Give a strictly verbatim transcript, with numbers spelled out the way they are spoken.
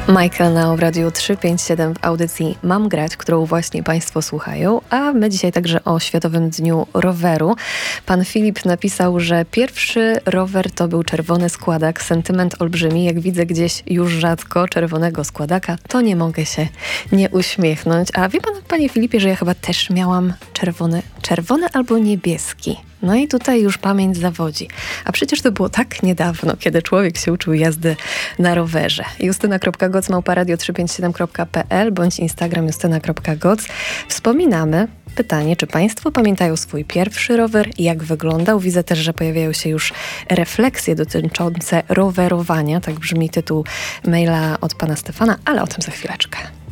Michael Now w Radiu trzysta pięćdziesiąt siedem w audycji Mam grać, którą właśnie Państwo słuchają, a my dzisiaj także o Światowym Dniu Roweru. Pan Filip napisał, że pierwszy rower to był czerwony składak, sentyment olbrzymi. Jak widzę gdzieś już rzadko czerwonego składaka, to nie mogę się nie uśmiechnąć. A wie pan, panie Filipie, że ja chyba też miałam czerwony, czerwony albo niebieski. No i tutaj już pamięć zawodzi. A przecież to było tak niedawno, kiedy człowiek się uczył jazdy na rowerze. justyna kropka goc małpa radio trzysta pięćdziesiąt siedem kropka p l bądź Instagram justyna kropka goc. Wspominamy pytanie, czy Państwo pamiętają swój pierwszy rower i jak wyglądał? Widzę też, że pojawiają się już refleksje dotyczące rowerowania. Tak brzmi tytuł maila od pana Stefana, ale o tym za chwileczkę.